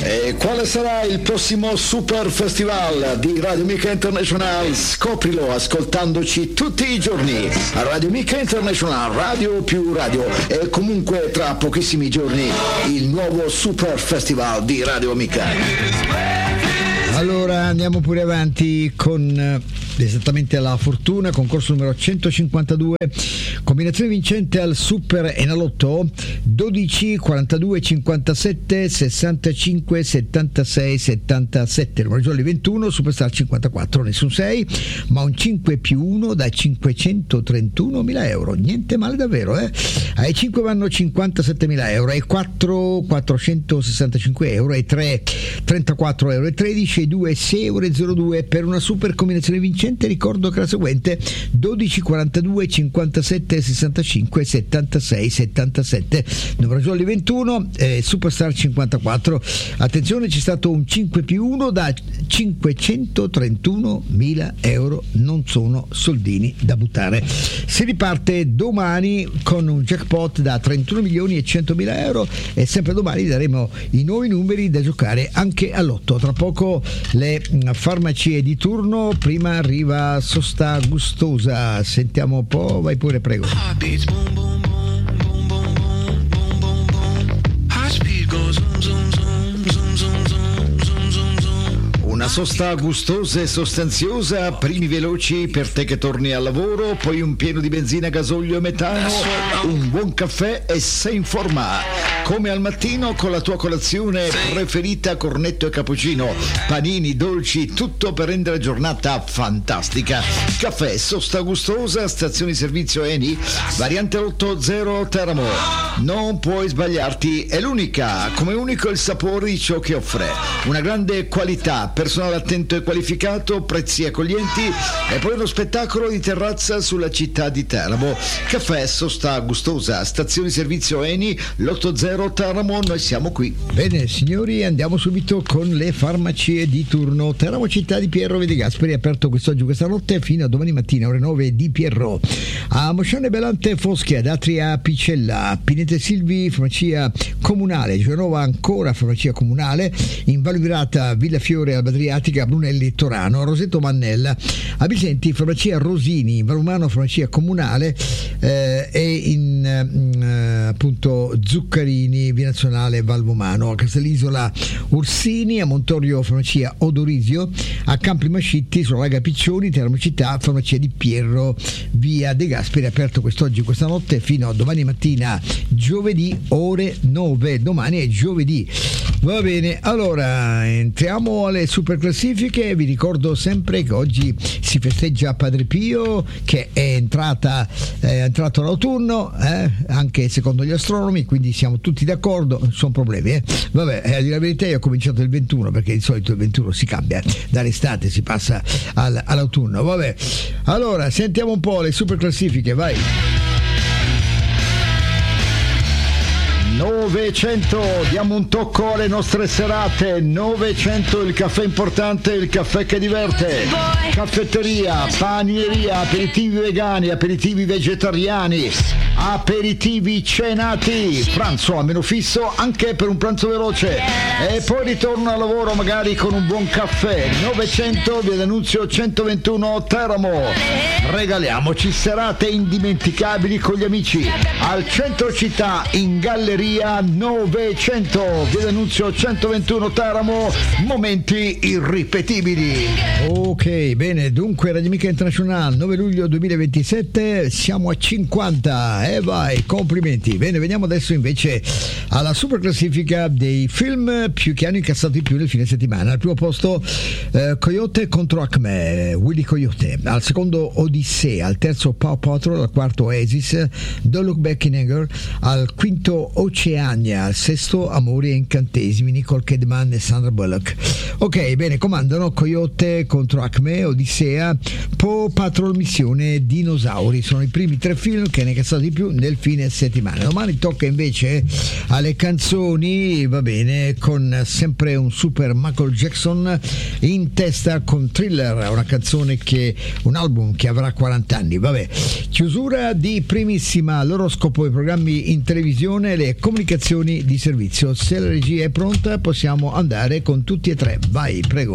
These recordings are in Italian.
E quale sarà il prossimo Super Festival di Radio Mica International? Scoprilo ascoltandoci tutti i giorni a Radio Mica International, radio più radio, e comunque tra pochissimi giorni il nuovo Super Festival di Radio Mica. Allora andiamo pure avanti con esattamente la fortuna, concorso numero 152, combinazione vincente al Super Enalotto 12 42 57 65 76 77, numero gialli 21, Superstar 54, nessun 6, ma un 5 più 1 da 531.000 euro, niente male davvero, ai 5 vanno 57.000 euro, ai 4 465 euro, ai 3 34 euro e 13, ai 2 6,02 euro per una super combinazione vincente. Ricordo che la seguente 12 42 57 65 76 77, numero gialli 21, Superstar 54. Attenzione, c'è stato un 5 più 1 da 531.000 euro, non sono soldini da buttare. Si riparte domani con un jackpot da 31 milioni e 100.000 euro e sempre domani daremo i nuovi numeri da giocare anche all'otto. Tra poco le farmacie di turno, prima arriva Sosta Gustosa, sentiamo un po', vai pure, prego. Una sosta gustosa e sostanziosa, primi veloci per te che torni al lavoro, poi un pieno di benzina, gasolio e metano, un buon caffè e sei in forma. Come al mattino con la tua colazione preferita, cornetto e cappuccino, panini, dolci, tutto per rendere la giornata fantastica. Caffè Sosta Gustosa, stazione di servizio Eni, variante 80 Teramo. Non puoi sbagliarti, è l'unica, come unico il sapore di ciò che offre. Una grande qualità, personale attento e qualificato, prezzi accoglienti e poi uno spettacolo di terrazza sulla città di Teramo. Caffè Sosta Gustosa, stazione di servizio Eni, l'80 Teramo, noi siamo qui. Bene signori, andiamo subito con le farmacie di turno. Teramo città di Pierro Vedi Gasperi, aperto quest'oggi, questa notte fino a domani mattina ore 9 di Pierro. A Moscione Belante Foschia, ad Atria Picella, Pinete Silvi farmacia comunale, Genova ancora farmacia comunale, in Val Virata Villa Fiore Alba Adriatica, Brunelli Torano, Roseto Mannella, a Vicenti farmacia Rosini, Valumano farmacia comunale e in appunto Zuccarini Via Nazionale Valvomano, a Castellisola Ursini, a Montorio farmacia Odorisio, a Campi Mascitti sulla Laga Piccioni, Teramo città farmacia di Pierro Via De Gasperi, aperto quest'oggi, questa notte fino a domani mattina giovedì ore 9, domani è giovedì. Va bene, allora entriamo alle super classifiche. Vi ricordo sempre che oggi si festeggia Padre Pio, che è entrato l'autunno, anche secondo gli astronomi, quindi siamo tutti d'accordo, non sono problemi. Vabbè, a dire la verità io ho cominciato il 21, perché di solito il 21 si cambia, dall'estate si passa all'autunno. Vabbè, allora sentiamo un po' le super classifiche, vai. 900, diamo un tocco alle nostre serate. 900, il caffè importante, il caffè che diverte. Caffetteria, panineria, aperitivi vegani, aperitivi vegetariani, aperitivi cenati, pranzo a meno fisso anche per un pranzo veloce e poi ritorno al lavoro magari con un buon caffè. 900, via D'Annunzio 121 Teramo. Regaliamoci serate indimenticabili con gli amici al centro città, in galleria 900, via D'Annunzio 121 Teramo, momenti irripetibili. Ok, bene, dunque Radio Mica International 9 luglio 2027, siamo a 50 e vai, complimenti. Bene, veniamo adesso invece alla super classifica dei film che hanno incassato di più nel fine settimana. Al primo posto Coyote contro Acme, Willy Coyote, al secondo Odissea, al terzo Paw Patrol, al quarto Oasis, Don't Look Back in Anger, al quinto Oceania, al sesto Amori e Incantesimi, Nicole Kidman e Sandra Bullock. Ok, bene, comandano Coyote contro Acme, Odissea, Paw Patrol, Missione Dinosauri. Sono i primi tre film che hanno incassato di più più nel fine settimana. Domani tocca invece alle canzoni, va bene, con sempre un super Michael Jackson in testa con Thriller, un album che avrà 40 anni. Vabbè, chiusura di primissima l'oroscopo, i programmi in televisione, le comunicazioni di servizio. Se la regia è pronta possiamo andare con tutti e tre. Vai, prego.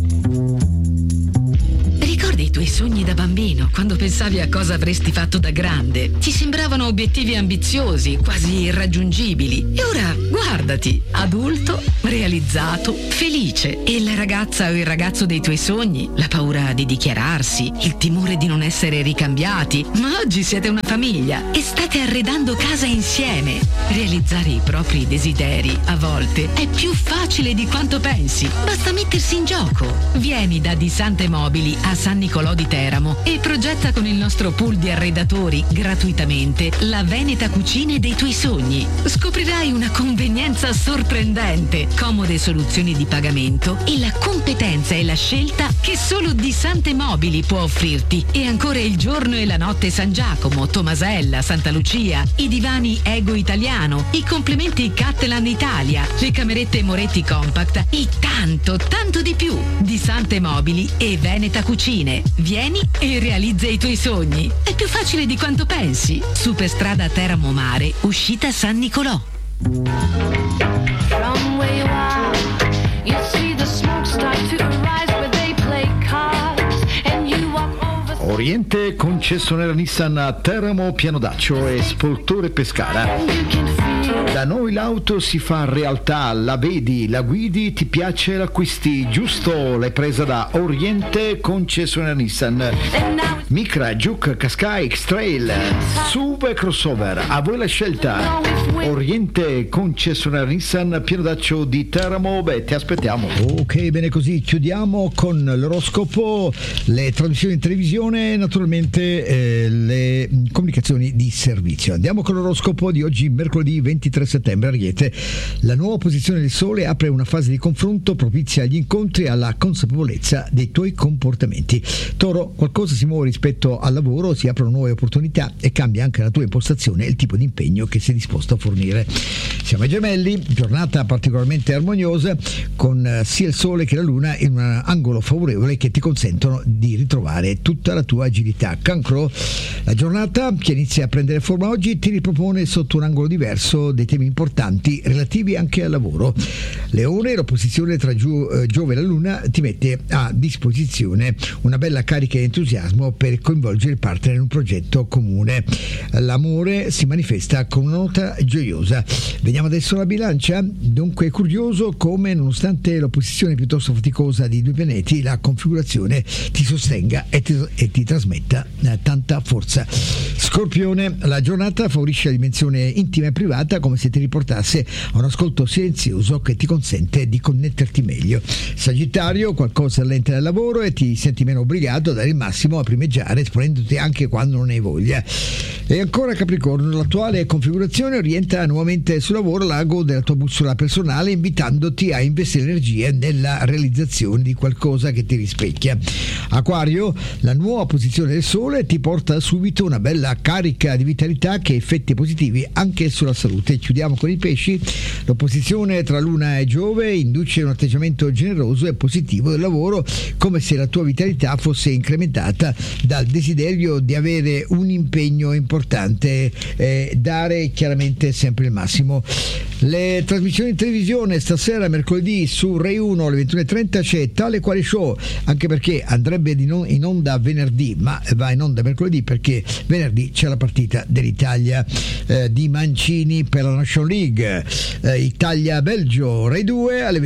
Ricordi i tuoi sogni da bambino, quando pensavi a cosa avresti fatto da grande? Ti sembravano obiettivi ambiziosi, quasi irraggiungibili. E ora, guardati, adulto, realizzato, felice. E la ragazza o il ragazzo dei tuoi sogni? La paura di dichiararsi, il timore di non essere ricambiati. Ma oggi siete una famiglia e state arredando casa insieme. Realizzare i propri desideri, a volte, è più facile di quanto pensi. Basta mettersi in gioco. Vieni da Di Sante Mobili a San Nicolò di Teramo e progetta con il nostro pool di arredatori gratuitamente la Veneta cucine dei tuoi sogni. Scoprirai una convenienza sorprendente, comode soluzioni di pagamento e la competenza e la scelta che solo Di Sante Mobili può offrirti. E ancora il giorno e la notte San Giacomo, Tomasella, Santa Lucia, i divani Ego Italiano, i complementi Cattelan Italia, le camerette Moretti Compact e tanto di più. Di Sante Mobili e Veneta Cucine. Vieni e realizza i tuoi sogni. È più facile di quanto pensi. Superstrada Teramo Mare, uscita San Nicolò. From where you are, you see the smoke start to arise where they play cards and you walk over. Oriente concessionaria Nissan a Teramo, Pianodaccio e Spoltore Pescara. And you can feel. Da noi l'auto si fa realtà, la vedi, la guidi, ti piace, l'acquisti, giusto? L'hai presa da Oriente concessionaria Nissan. And now Micra, Juke, Qashqai, X-Trail, SUV e crossover, a voi la scelta. Oriente concessionaria Nissan, Pianodaccio di Teramo, beh, ti aspettiamo. Ok, bene, così chiudiamo con l'oroscopo, le trasmissioni in televisione, naturalmente le comunicazioni di servizio. Andiamo con l'oroscopo di oggi, mercoledì 23 settembre. Ariete, la nuova posizione del Sole apre una fase di confronto propizia agli incontri e alla consapevolezza dei tuoi comportamenti. Toro, qualcosa si muove rispetto al lavoro, si aprono nuove opportunità e cambia anche la tua impostazione e il tipo di impegno che sei disposto a fornire. Siamo ai Gemelli, giornata particolarmente armoniosa con sia il Sole che la Luna in un angolo favorevole che ti consentono di ritrovare tutta la tua agilità. Cancro, la giornata che inizia a prendere forma oggi ti ripropone sotto un angolo diverso dei temi importanti relativi anche al lavoro. Leone, l'opposizione tra Giove e la Luna ti mette a disposizione una bella carica di entusiasmo per coinvolgere il partner in un progetto comune. L'amore si manifesta con una nota gioiosa. Veniamo adesso alla Bilancia. Dunque è curioso come, nonostante l'opposizione piuttosto faticosa di due pianeti, la configurazione ti sostenga e ti trasmetta tanta forza. Scorpione, la giornata favorisce la dimensione intima e privata, come se ti riportasse a un ascolto silenzioso che ti consente di connetterti meglio. Sagittario, qualcosa allenta il lavoro e ti senti meno obbligato a dare il massimo, a primeggiare, esponendoti anche quando non hai voglia. E ancora Capricorno, l'attuale configurazione orienta nuovamente sul lavoro l'ago della tua bussola personale, invitandoti a investire energie nella realizzazione di qualcosa che ti rispecchia. Acquario, la nuova posizione del Sole ti porta subito una bella carica di vitalità che ha effetti positivi anche sulla salute. Chiudiamo con i Pesci, l'opposizione tra Luna e Giove induce un atteggiamento generoso e positivo del lavoro, come se la tua vitalità fosse incrementata dal desiderio di avere un impegno importante, dare chiaramente sempre il massimo. Le trasmissioni in televisione stasera, mercoledì, su Rai 1 alle 21:30 c'è Tale Quale Show, anche perché andrebbe in onda venerdì, ma va in onda mercoledì perché venerdì c'è la partita dell'Italia di Mancini per la National League. Italia-Belgio, Rai 2 alle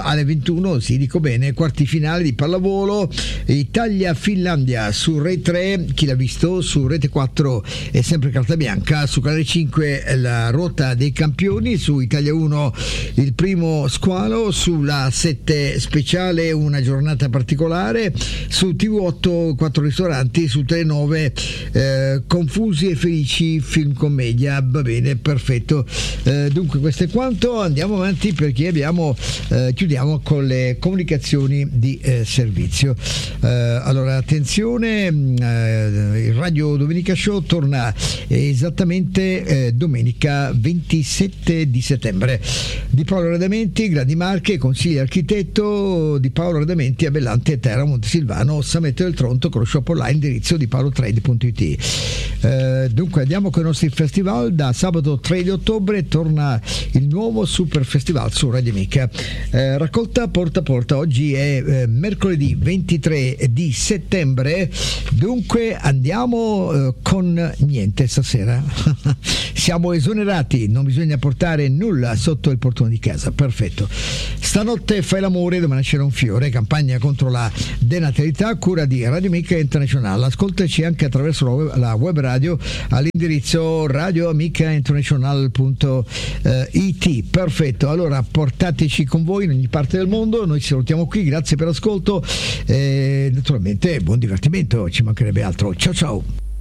21, sì, dico bene, quarti finale di pallavolo. Italia-Finlandia su Rai 3, chi l'ha visto? Su Rete 4 è sempre carta bianca. Su Canale 5 la ruota dei campioni. Su Italia 1 il primo squalo. Sulla 7 speciale una giornata particolare. Su TV8 4 ristoranti. Su Tele 9 Confusi e Felici, film commedia. Va bene, perfetto. perfetto. Dunque questo è quanto, andiamo avanti perché chiudiamo con le comunicazioni di servizio. Allora attenzione, il Radio Domenica Show torna esattamente domenica 27 di settembre. Di Paolo Radamenti, Grandi Marche, consigliere architetto di Paolo Radamenti a Bellante, Terra, Montesilvano, Sametto del Tronto, con lo shop online, indirizzo di paolotrade.it. Dunque andiamo con i nostri festival. Da sabato 3 di ottobre torna il nuovo Super Festival su Radio Amica, raccolta porta a porta. Oggi è mercoledì 23 di settembre, dunque andiamo con niente stasera. Siamo esonerati, non bisogna portare nulla sotto il portone di casa. Perfetto. Stanotte fai l'amore, dove nascerà un fiore, campagna contro la denatalità, cura di Radio Amica International. Ascoltaci anche attraverso la web radio all'indirizzo radioamicainternational.it. Perfetto, allora portateci con voi in ogni parte del mondo. Noi ci salutiamo qui, grazie per l'ascolto e naturalmente buon divertimento, ci mancherebbe altro. Ciao ciao.